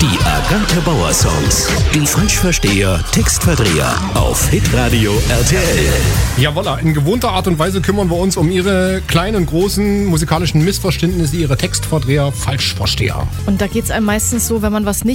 Die Agathe Bauer Songs. Die Falschversteher, Textverdreher auf Hitradio RTL. Jawolla, in gewohnter Art und Weise kümmern wir uns um Ihre kleinen, großen musikalischen Missverständnisse, Ihre Textverdreher, Falschversteher. Und da geht's einem meistens so, wenn man was nicht